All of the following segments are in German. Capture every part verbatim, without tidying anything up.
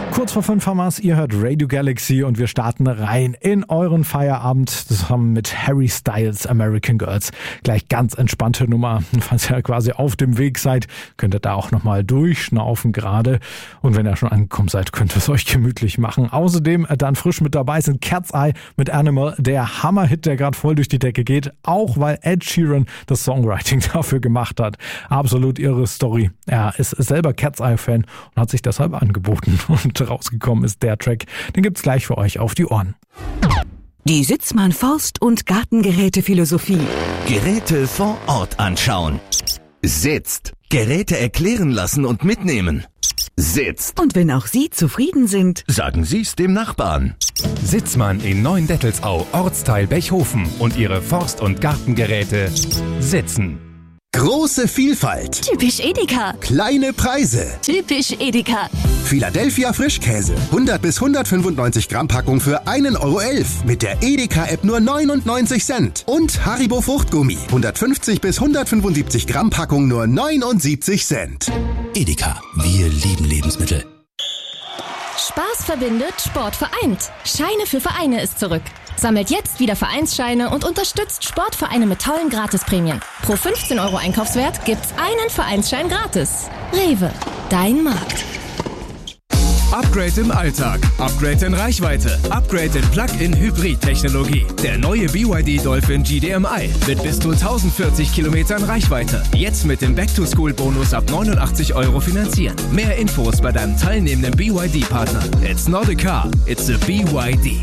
Kurz vor fünf haben wir's, ihr hört Radio Galaxy und wir starten rein in euren Feierabend. Das haben mit Harry Styles American Girls gleich ganz entspannte Nummer. Falls ihr quasi auf dem Weg seid, könnt ihr da auch nochmal durchschnaufen gerade. Und wenn ihr schon angekommen seid, könnt ihr es euch gemütlich machen. Außerdem dann frisch mit dabei sind Cat's Eye mit Animal, der Hammer-Hit, der gerade voll durch die Decke geht, auch weil Ed Sheeran das Songwriting dafür gemacht hat. Absolut irre Story. Er ist selber Cat's Eye-Fan und hat sich deshalb angeboten. Und rausgekommen ist der Track. Den gibt's gleich für euch auf die Ohren. Die Sitzmann Forst- und Gartengeräte-Philosophie. Geräte vor Ort anschauen. Sitzt. Geräte erklären lassen und mitnehmen. Sitzt. Und wenn auch Sie zufrieden sind, sagen Sie's dem Nachbarn. Sitzmann in Neuendettelsau, Ortsteil Bechhofen und ihre Forst- und Gartengeräte sitzen. Große Vielfalt. Typisch Edeka. Kleine Preise. Typisch Edeka. Philadelphia Frischkäse. hundert bis hundertfünfundneunzig Gramm Packung für einen Euro elf. Mit der Edeka-App nur neunundneunzig Cent. Und Haribo Fruchtgummi. hundertfünfzig bis hundertfünfundsiebzig Gramm Packung nur neunundsiebzig Cent. Edeka. Wir lieben Lebensmittel. Spaß verbindet, Sport vereint. Scheine für Vereine ist zurück. Sammelt jetzt wieder Vereinsscheine und unterstützt Sportvereine mit tollen Gratisprämien. Pro fünfzehn Euro Einkaufswert gibt's einen Vereinsschein gratis. Rewe, dein Markt. Upgrade im Alltag, Upgrade in Reichweite, Upgrade in Plug-in-Hybrid-Technologie. Der neue B Y D Dolphin G D M I mit bis zu tausendvierzig Kilometern Reichweite. Jetzt mit dem Back-to-School-Bonus ab neunundachtzig Euro finanzieren. Mehr Infos bei deinem teilnehmenden B Y D-Partner. It's not a car, it's a B Y D.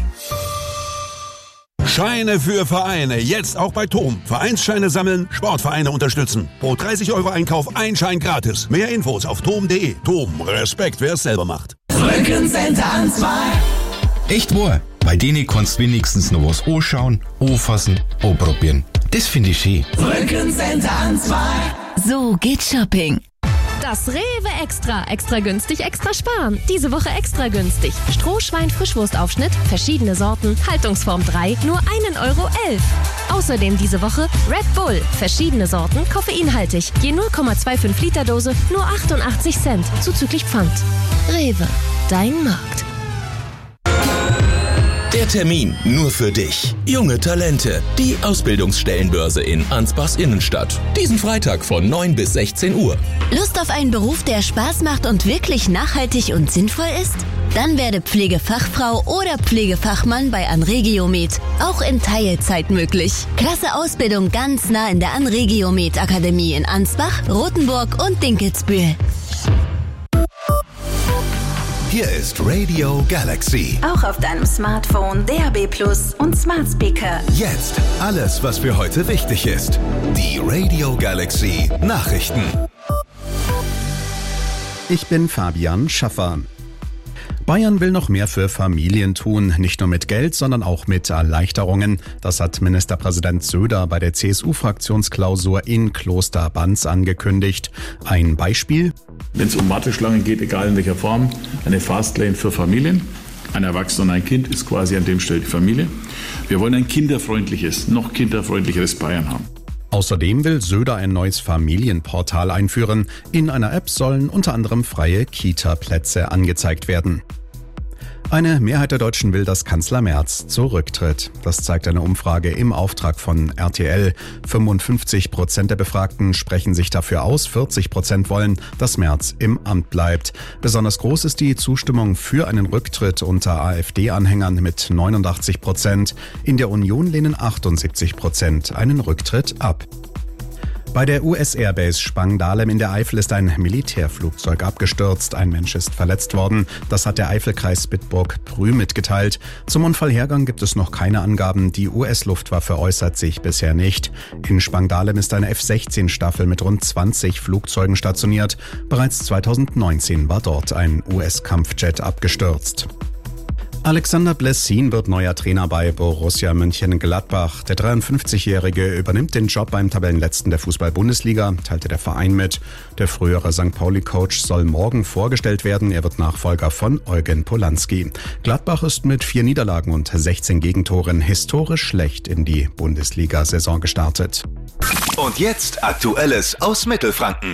Scheine für Vereine, jetzt auch bei Tom. Vereinsscheine sammeln, Sportvereine unterstützen. Pro dreißig Euro Einkauf ein Schein gratis. Mehr Infos auf tom punkt de. Tom, Respekt, wer es selber macht. Rückencenter Ansbach. Echt wahr, bei denen kannst du wenigstens noch was anschauen, anfassen, anprobieren. Das finde ich schön. Rückencenter Ansbach. So geht Shopping. Das Rewe Extra. Extra günstig, extra sparen. Diese Woche extra günstig. Strohschwein Frischwurstaufschnitt, verschiedene Sorten, Haltungsform drei, nur einen Euro elf. Außerdem diese Woche Red Bull, verschiedene Sorten, koffeinhaltig. Je null Komma fünfundzwanzig Liter Dose, nur achtundachtzig Cent, zuzüglich Pfand. Rewe, dein Markt. Der Termin nur für dich. Junge Talente. Die Ausbildungsstellenbörse in Ansbachs Innenstadt. Diesen Freitag von neun bis sechzehn Uhr. Lust auf einen Beruf, der Spaß macht und wirklich nachhaltig und sinnvoll ist? Dann werde Pflegefachfrau oder Pflegefachmann bei Anregiomed. Auch in Teilzeit möglich. Klasse Ausbildung ganz nah in der Anregiomed Akademie in Ansbach, Rothenburg und Dinkelsbühl. Hier ist Radio Galaxy. Auch auf deinem Smartphone, D A B Plus und Smart Speaker. Jetzt alles, was für heute wichtig ist. Die Radio Galaxy Nachrichten. Ich bin Fabian Schaffer. Bayern will noch mehr für Familien tun, nicht nur mit Geld, sondern auch mit Erleichterungen. Das hat Ministerpräsident Söder bei der C S U-Fraktionsklausur in Kloster Banz angekündigt. Ein Beispiel? Wenn es um Warteschlangen geht, egal in welcher Form, eine Fastlane für Familien. Ein Erwachsener und ein Kind ist quasi an dem Stelle die Familie. Wir wollen ein kinderfreundliches, noch kinderfreundlicheres Bayern haben. Außerdem will Söder ein neues Familienportal einführen. In einer App sollen unter anderem freie Kita-Plätze angezeigt werden. Eine Mehrheit der Deutschen will, dass Kanzler Merz zurücktritt. Das zeigt eine Umfrage im Auftrag von R T L. fünfundfünfzig Prozent der Befragten sprechen sich dafür aus, vierzig Prozent wollen, dass Merz im Amt bleibt. Besonders groß ist die Zustimmung für einen Rücktritt unter AfD-Anhängern mit neunundachtzig Prozent. In der Union lehnen achtundsiebzig Prozent einen Rücktritt ab. Bei der U S-Airbase Spangdahlem in der Eifel ist ein Militärflugzeug abgestürzt. Ein Mensch ist verletzt worden. Das hat der Eifelkreis Bitburg-Prü mitgeteilt. Zum Unfallhergang gibt es noch keine Angaben. Die U S-Luftwaffe äußert sich bisher nicht. In Spangdahlem ist eine F sechzehn Staffel mit rund zwanzig Flugzeugen stationiert. Bereits zweitausendneunzehn war dort ein U S-Kampfjet abgestürzt. Alexander Blessin wird neuer Trainer bei Borussia Mönchengladbach. Der dreiundfünfzigjährige übernimmt den Job beim Tabellenletzten der Fußball-Bundesliga, teilte der Verein mit. Der frühere Sankt Pauli-Coach soll morgen vorgestellt werden. Er wird Nachfolger von Eugen Polanski. Gladbach ist mit vier Niederlagen und sechzehn Gegentoren historisch schlecht in die Bundesliga-Saison gestartet. Und jetzt Aktuelles aus Mittelfranken.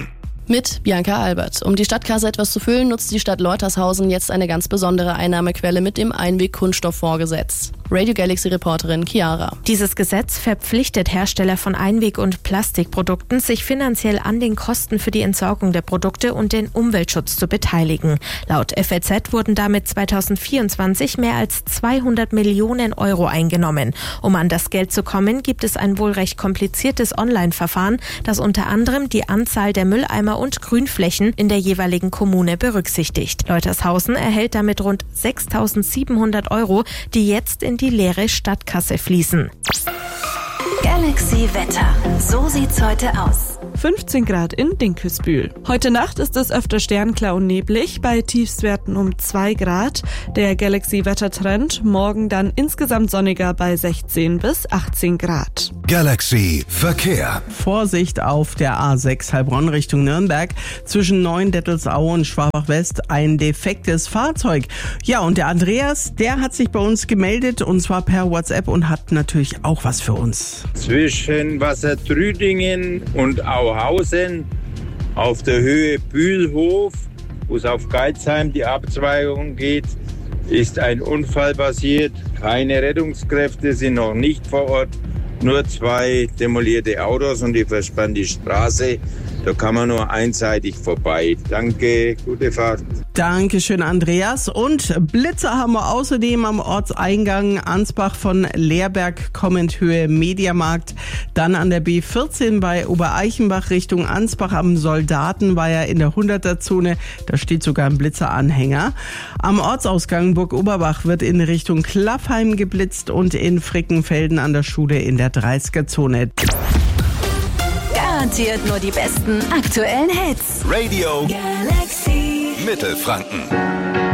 Mit Bianca Albert. Um die Stadtkasse etwas zu füllen, nutzt die Stadt Leutershausen jetzt eine ganz besondere Einnahmequelle mit dem Einweg-Kunststofffondsgesetz. Radio Galaxy-Reporterin Chiara. Dieses Gesetz verpflichtet Hersteller von Einweg- und Plastikprodukten, sich finanziell an den Kosten für die Entsorgung der Produkte und den Umweltschutz zu beteiligen. Laut F A Z wurden damit zweitausendvierundzwanzig mehr als zweihundert Millionen Euro eingenommen. Um an das Geld zu kommen, gibt es ein wohl recht kompliziertes Online-Verfahren, das unter anderem die Anzahl der Mülleimer und Grünflächen in der jeweiligen Kommune berücksichtigt. Leutershausen erhält damit rund sechstausendsiebenhundert Euro, die jetzt in die leere Stadtkasse fließen. Galaxy Wetter. So sieht's heute aus. fünfzehn Grad in Dinkelsbühl. Heute Nacht ist es öfter sternklar und neblig, bei Tiefstwerten um zwei Grad. Der Galaxy-Wettertrend, morgen dann insgesamt sonniger bei sechzehn bis achtzehn Grad. Galaxy Verkehr. Vorsicht auf der A sechs Heilbronn Richtung Nürnberg. Zwischen Neuendettelsau und Schwabach-West ein defektes Fahrzeug. Ja, und der Andreas, der hat sich bei uns gemeldet und zwar per WhatsApp und hat natürlich auch was für uns. Zwischen Wassertrüdingen und Auhausen auf der Höhe Bühlhof, wo es auf Geizheim die Abzweigung geht, ist ein Unfall passiert. Keine Rettungskräfte sind noch nicht vor Ort. Nur zwei demolierte Autos und die versperren die Straße. Da kann man nur einseitig vorbei. Danke, gute Fahrt. Dankeschön, Andreas. Und Blitze haben wir außerdem am Ortseingang Ansbach von Leerberg kommend Höhe Mediamarkt. Dann an der B vierzehn bei Obereichenbach Richtung Ansbach am Soldatenweiher in der hunderter-Zone. Da steht sogar ein Blitzeranhänger. Am Ortsausgang Burg Oberbach wird in Richtung Klaffheim geblitzt und in Frickenfelden an der Schule in der dreißiger-Zone. Garantiert nur die besten aktuellen Hits. Radio Galaxy Mittelfranken.